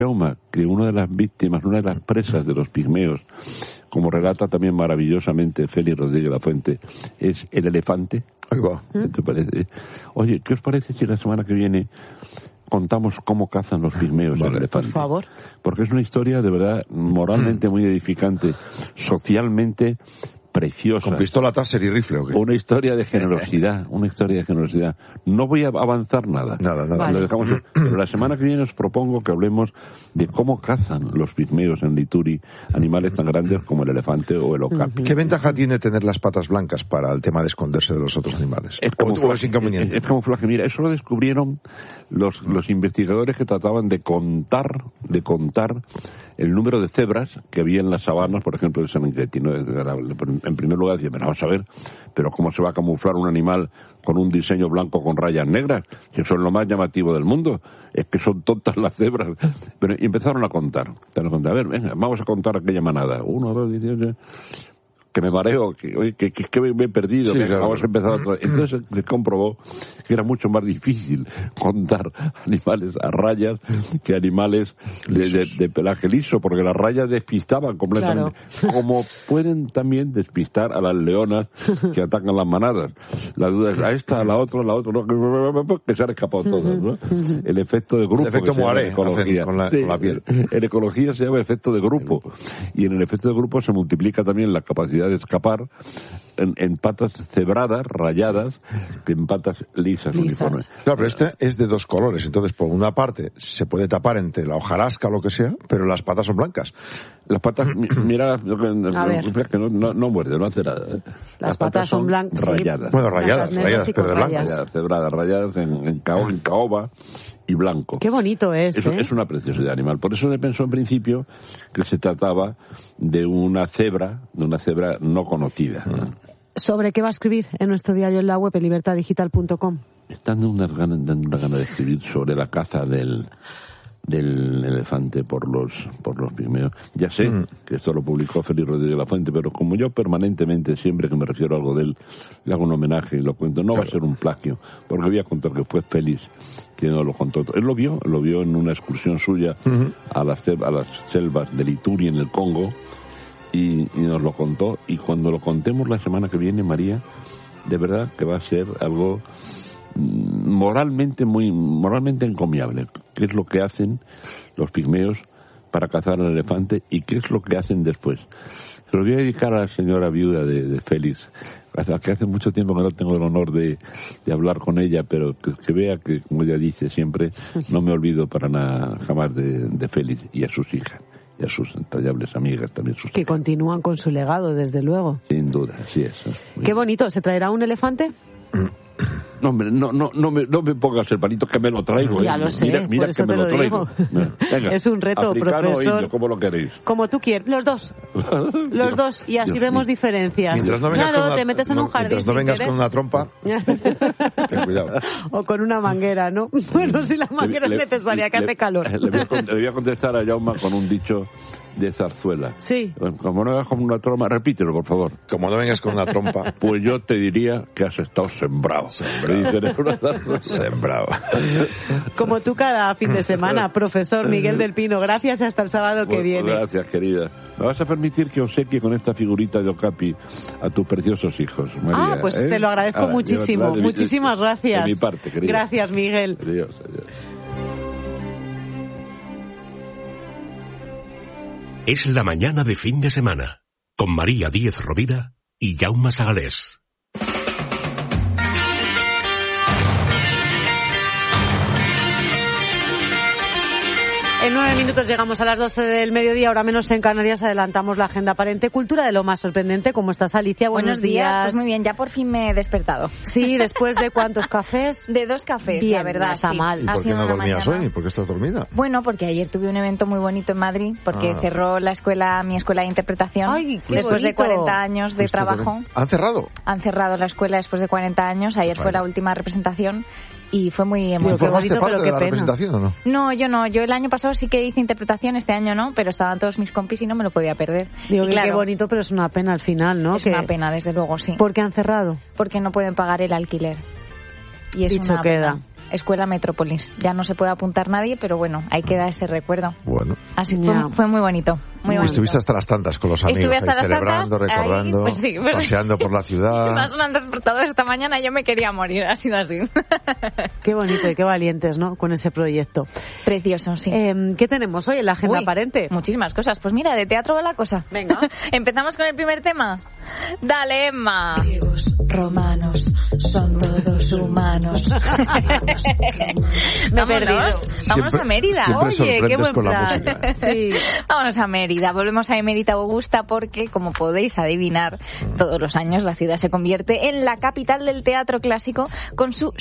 que una de las víctimas, una de las presas de los pigmeos, como relata también maravillosamente Félix Rodríguez Lafuente, es el elefante. Ahí va. ¿Qué te parece? Oye, ¿qué os parece si la semana que viene contamos cómo cazan los pigmeos el elefante? Por favor. Porque es una historia de verdad moralmente muy edificante, socialmente preciosa. ¿Con pistola Taser y rifle o qué? Una historia de generosidad, una historia de generosidad. No voy a avanzar nada. Nada. Vale. Lo dejamos, pero la semana que viene os propongo que hablemos de cómo cazan los pigmeos en Lituri animales tan grandes como el elefante o el okapi. ¿Qué ventaja tiene tener las patas blancas para el tema de esconderse de los otros animales? Es inconveniente. Es camuflaje. Mira, eso lo descubrieron los investigadores que trataban de contar el número de cebras que había en las sabanas, por ejemplo, de Serengeti, ¿no? En primer lugar, decía, pero vamos a ver, pero ¿cómo se va a camuflar un animal con un diseño blanco con rayas negras? Si eso es lo más llamativo del mundo. Es que son tontas las cebras. Pero, y empezaron a contar. A ver, venga, vamos a contar aquella manada. 1, 2, 18... que me mareo, que me he perdido, sí, que claro. vamos a empezar otra vez. Entonces se comprobó que era mucho más difícil contar animales a rayas que animales de pelaje liso, porque las rayas despistaban completamente. Claro. Como pueden también despistar a las leonas que atacan las manadas. La duda es, a esta, a la otra, ¿no? Que se han escapado todas, ¿no? El efecto de grupo. El efecto Moiré, en ecología. con la piel. En ecología se llama efecto de grupo. Y en el efecto de grupo se multiplica también la capacidad de escapar en patas cebradas, rayadas, que en patas lisas. Uniformes. Claro, pero este es de dos colores, entonces por una parte se puede tapar entre la hojarasca o lo que sea, pero las patas son blancas. Las patas, mira, que no muerde, no hace nada. Las patas son blancas. Rayadas. Sí. Bueno, rayadas, pero de blancas. Rayadas, cebradas, rayadas en caoba y blanco. Qué bonito es, Es una preciosidad animal. Por eso se pensó en principio que se trataba de una cebra no conocida. ¿Sobre qué va a escribir en nuestro diario en la web, en libertadigital.com? Están dando una gana de escribir sobre la caza del elefante por los pigmeos. Ya sé que esto lo publicó Félix Rodríguez Lafuente, pero como yo permanentemente, siempre que me refiero a algo de él, le hago un homenaje y lo cuento, no va a ser un plagio, porque voy a contar que fue Félix quien nos lo contó. Él lo vio en una excursión suya a las selvas de Lituri en el Congo, y nos lo contó, y cuando lo contemos la semana que viene, María, de verdad que va a ser algo moralmente encomiable. ¿Qué es lo que hacen los pigmeos para cazar al elefante y qué es lo que hacen después? Se lo voy a dedicar a la señora viuda de Félix, que hace mucho tiempo que no tengo el honor de hablar con ella, pero que vea que, como ella dice siempre, no me olvido para nada jamás de Félix y a sus hijas y a sus entrañables amigas también. Que continúan con su legado, desde luego. Sin duda, así es. Qué bonito. ¿Se traerá un elefante? No, hombre, no me pongas el palito que me lo traigo. Ya lo sé, mira por eso que me te lo lo traigo. Venga, es un reto, africano profesor. O indio, ¿cómo lo queréis? Como tú quieres, los dos. Los dos, y así vemos diferencias. Mientras no vengas claro, con una, te metes en un jardín. Mientras no vengas sin con una trompa, ten cuidado. O con una manguera, ¿no? Bueno, si la manguera es necesaria, que hace calor. Le voy a contestar a Jaume con un dicho de Zarzuela. Sí. Como no vengas con una trompa, repítelo, por favor. Como no vengas con una trompa. Pues yo te diría que has estado sembrado. Sembrado. Como tú cada fin de semana, profesor Miguel del Pino. Gracias y hasta el sábado que viene. Gracias, querida. ¿Me vas a permitir que obsequie con esta figurita de okapi a tus preciosos hijos, María? Pues te lo agradezco muchísimo. Muchísimas gracias. De mi parte, querida. Gracias, Miguel. Adiós. Es la mañana de fin de semana, con María Díez Rovira y Jaume Sagalés. En 9 minutos llegamos a las 12 del mediodía, ahora menos en Canarias. Adelantamos la agenda aparente. Cultura de lo más sorprendente. ¿Cómo estás, Alicia? Buenos días. Pues muy bien, ya por fin me he despertado. Sí, después de ¿cuántos cafés? De 2 cafés, bien, la verdad. no está sí. mal. ¿Y por qué no dormías hoy? ¿Por qué estás dormida? Bueno, porque ayer tuve un evento muy bonito en Madrid, porque cerró mi escuela de interpretación. Ay, qué después de bonito. 40 años de trabajo. ¿Han cerrado? Han cerrado la escuela después de 40 años. Ayer fue la última representación. Y fue muy Pero qué emocionante. bonito, ¿Formaste parte pero de qué la pena. representación o no? No, yo no. Yo el año pasado sí que hice interpretación, este año no, pero estaban todos mis compis y no me lo podía perder. Digo y que claro, qué bonito, pero es una pena al final, ¿no? es una pena, desde luego, sí. ¿Por qué han cerrado? Porque no pueden pagar el alquiler. Y es Dicho una queda. pena. Escuela Metrópolis. Ya no se puede apuntar nadie, pero bueno, ahí queda ese recuerdo. Bueno. Así fue muy bonito. Muy bonito. Estuviste hasta las tantas con los amigos, ahí celebrando, recordando, ahí, pues sí, paseando por la ciudad. Me ha sonado el despertador esta mañana y yo me quería morir, ha sido así. Qué bonito y qué valientes, ¿no? Con ese proyecto. Precioso, sí. ¿Qué tenemos hoy en la agenda aparente? Muchísimas cosas. Pues mira, de teatro va la cosa. Venga. Empezamos con el primer tema. Dale, Emma. Griegos, romanos, son todos humanos. Vámonos a Mérida. Oye, qué buen con plan. La música. Sí. Vámonos a Mérida. Volvemos a Emérita Augusta porque, como podéis adivinar, todos los años la ciudad se convierte en la capital del teatro clásico con su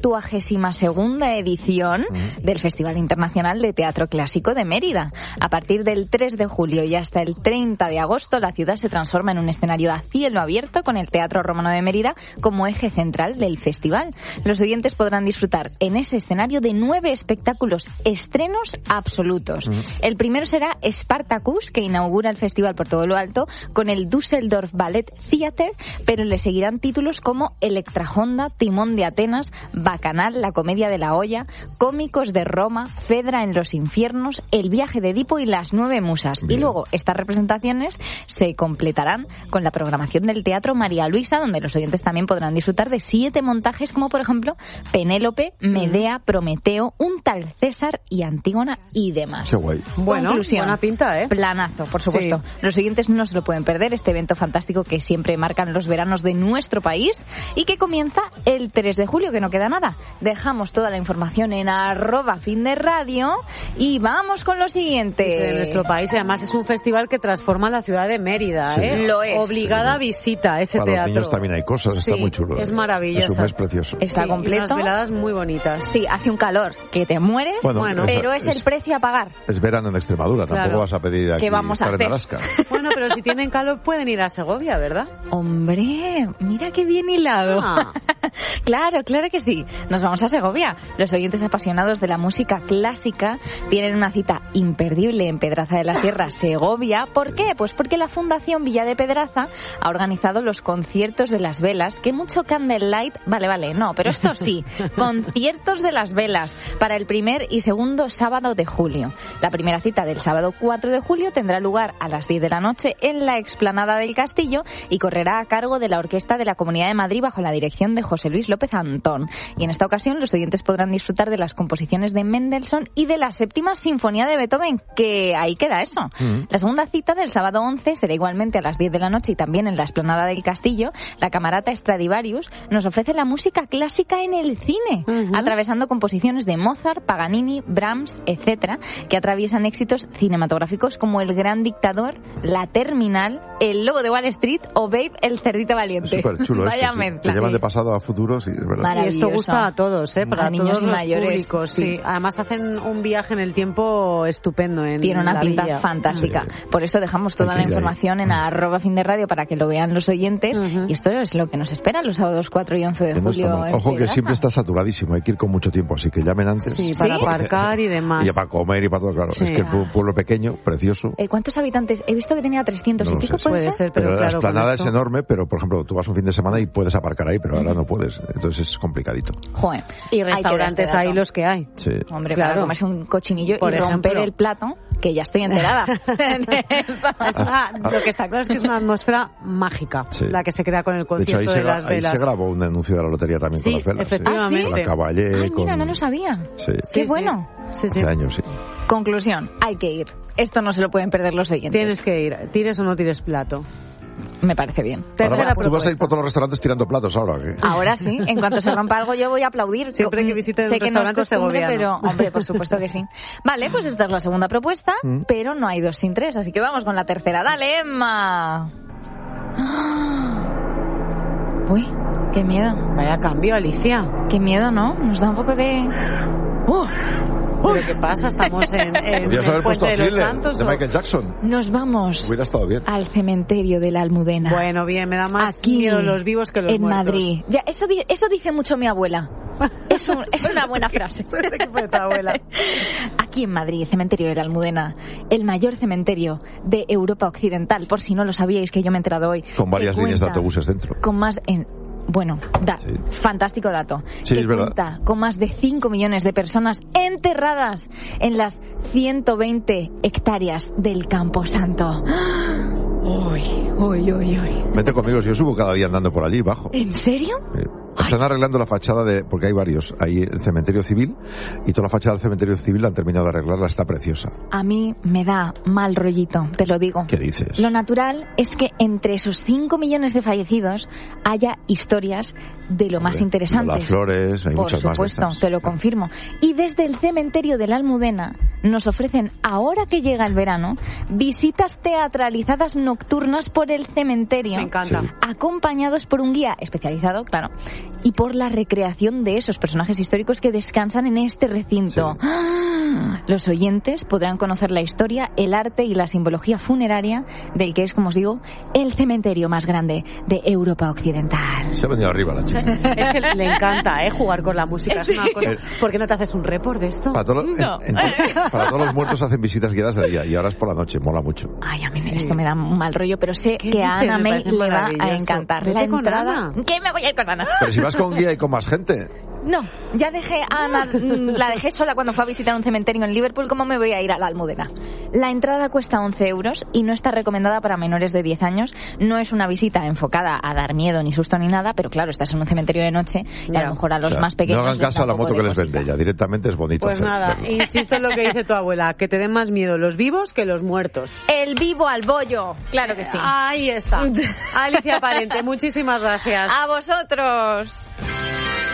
72ª edición del Festival Internacional de Teatro Clásico de Mérida. A partir del 3 de julio y hasta el 30 de agosto, la ciudad se transforma en un escenario a cielo abierto con el Teatro Romano de Mérida como eje central del festival. Los oyentes podrán disfrutar en ese escenario de 9 espectáculos, estrenos absolutos. El primero será Spartacus, que inaugura el festival por todo lo alto con el Düsseldorf Ballet Theater, pero le seguirán títulos como Electra Honda, Timón de Atenas, Bacanal, La Comedia de la Olla, Cómicos de Roma, Fedra en los Infiernos, El Viaje de Edipo y Las 9 Musas. Bien. Y luego estas representaciones se completarán con la programación del Teatro María Luisa, donde los oyentes también podrán disfrutar de 7 montajes como por ejemplo Penélope, Medea, Prometeo, Un tal César y Antígona y demás. Qué guay. Bueno, conclusión, buena pinta, ¿eh? Planazo, por supuesto. Sí. Los oyentes no se lo pueden perder, este evento fantástico que siempre marcan los veranos de nuestro país y que comienza el 3 de julio, que no queda nada. Dejamos toda la información en @finderradio y vamos con lo siguiente. De nuestro país, y además es un festival que transforma la ciudad de Mérida, sí. ¿eh? Lo es. Obligada visita a ese Para teatro. Los niños también hay cosas, sí, está muy chulo. Es maravilloso. Es un mes precioso. Está completo. Unas veladas muy bonitas. Sí, hace un calor que te mueres, bueno, pero es el precio a pagar. Es verano en Extremadura, claro. Tampoco vas a pedir aquí ¿Qué vamos a estar hacer? en Alaska. Bueno, pero si tienen calor pueden ir a Segovia, ¿verdad? Hombre, mira qué bien hilado. Ah. Claro que sí. Nos vamos a Segovia. Los oyentes apasionados de la música clásica tienen una cita imperdible en Pedraza de la Sierra, Segovia. ¿Por qué? Pues porque la Fundación Villa de Pedraza ha organizado los conciertos de las velas, que mucho candlelight, vale, no, pero esto sí, conciertos de las velas para el primer y segundo sábado de julio. La primera cita del sábado 4 de julio tendrá lugar a las 10 de la noche en la explanada del Castillo y correrá a cargo de la Orquesta de la Comunidad de Madrid bajo la dirección de José Luis López Antón. Y en esta ocasión los oyentes podrán disfrutar de las composiciones de Mendelssohn y de la Séptima Sinfonía de Beethoven, que ahí queda eso. La segunda cita del sábado 11 será igualmente a las 10 de la noche y también en la explanada del Castillo. La Camerata Stradivarius nos ofrece la música clásica en el cine, atravesando composiciones de Mozart, Paganini, Brahms, etcétera, que atraviesan éxitos cinematográficos como El Gran Dictador, La Terminal, El Lobo de Wall Street o Babe, el cerdito valiente. Súper chulo. Vaya sí. mezcla. Que llevan de pasado a futuro, sí, es verdad. Y esto gusta a todos, para niños todos y los mayores, públicos. Sí. Además hacen un viaje en el tiempo estupendo. Tiene una pinta villa. fantástica. Sí. Por eso dejamos toda la información en @finderradio para que lo vean los oyentes. Y esto es lo que nos espera los sábados 4 y 11 de julio. Ojo que siempre está saturadísimo, hay que ir con mucho tiempo, así que llamen antes. Sí, para aparcar y demás. Y para comer y para todo, claro. Sí. Es que el pueblo pequeño, precioso. ¿Cuántos habitantes? He visto que tenía 300 y pico, puede ser, pero la claro. explanada es enorme, pero por ejemplo, tú vas un fin de semana y puedes aparcar ahí, pero ahora no puedes. Entonces es complicadito. Joder. Y restaurantes hay los que hay. Sí. Hombre, claro. para comerse un cochinillo Por y romper ejemplo. el plato, que ya estoy enterada. Lo que está claro es que es una atmósfera mágica, la que se crea con el concierto de hecho, de las velas. Ahí se grabó un anuncio de la lotería también con las velas. Efectivamente. Con la Caballé. Ay, mira, no lo sabía. Sí. Qué bueno. Sí. Hace años, sí. Conclusión, hay que ir. Esto no se lo pueden perder los oyentes. Tienes que ir, tires o no tires plato. Me parece bien. Ahora, tú vas a ir por todos los restaurantes tirando platos ahora. ¿Qué? Ahora sí, en cuanto se rompa algo yo voy a aplaudir. Siempre que visiten sé un que no es restaurante costumbre, segoviano. pero hombre, por supuesto que sí. Vale, pues esta es la segunda propuesta, pero no hay 2 sin 3, así que vamos con la tercera. ¡Dale, Emma! Uy, qué miedo. Vaya cambio, Alicia. Qué miedo, ¿no? Nos da un poco de... ¿Pero qué pasa? Estamos en Podrías el haber puesto Puente de los Thriller, Santos. de Michael Jackson. Nos vamos Hubiera estado bien. al cementerio de la Almudena. Bueno, bien, me da más Aquí, miedo los vivos que los en muertos. Madrid. Ya, eso dice mucho mi abuela. Es una buena frase. ¿Qué fue tu abuela? Aquí en Madrid, cementerio de la Almudena, el mayor cementerio de Europa Occidental, por si no lo sabíais, que yo me he enterado hoy. Con varias líneas de autobuses dentro. Con más... Bueno, fantástico dato. Sí, que es verdad. cuenta con más de 5 millones de personas enterradas en las 120 hectáreas del Camposanto. Uy. Vete conmigo, si yo subo cada día andando por allí, bajo. ¿En serio? Están arreglando la fachada porque hay varios. Hay el cementerio civil y toda la fachada del cementerio civil la han terminado de arreglarla, está preciosa. A mí me da mal rollito, te lo digo. ¿Qué dices? Lo natural es que entre esos 5 millones de fallecidos haya historias de lo más interesantes. Las flores, hay muchas más de estas. Por supuesto, te lo confirmo. Y desde el cementerio de la Almudena nos ofrecen, ahora que llega el verano, visitas teatralizadas nocturnas por el cementerio. Me encanta. Sí. Acompañados por un guía especializado, claro, y por la recreación de esos personajes históricos que descansan en este recinto. Sí. ¡Ah! Los oyentes podrán conocer la historia, el arte y la simbología funeraria del que es, como os digo, el cementerio más grande de Europa Occidental. Se ha venido arriba la chica. Es que le encanta, jugar con la música. Es una cosa. ¿Por qué no te haces un report de esto? Para, No. para todos los muertos hacen visitas guiadas de día y ahora es por la noche, mola mucho. Ay, a mí esto me da un mal rollo, pero sé ¿Qué que a dices? Ana Me May parece le va a maravilloso. encantar. Vete La con entrada... Ana. ¿Qué me voy a ir con Ana? Pero si vas con guía y con más gente. No, ya dejé a Ana, la dejé sola cuando fue a visitar un cementerio en Liverpool. ¿Cómo me voy a ir a la Almudena? La entrada cuesta 11 euros y no está recomendada para menores de 10 años. No es una visita enfocada a dar miedo ni susto ni nada, pero claro, estás en un cementerio de noche y a lo mejor a los más pequeños... No hagan caso a la moto que les vende, ya directamente es bonito. Pues nada, verlo. insisto en lo que dice tu abuela, que te den más miedo los vivos que los muertos. El vivo al bollo, claro que sí. Ahí está. Alicia Parente, muchísimas gracias. A vosotros.